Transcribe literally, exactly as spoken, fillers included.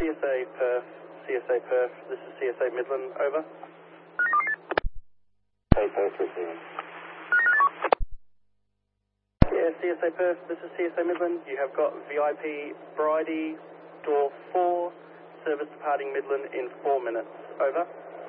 C S A Perth, C S A Perth, this is C S A Midland, over. Hey, Perth, receiving. Yeah, C S A Perth, this is C S A Midland. You have got V I P Bridie, door four, service departing Midland in four minutes. Over.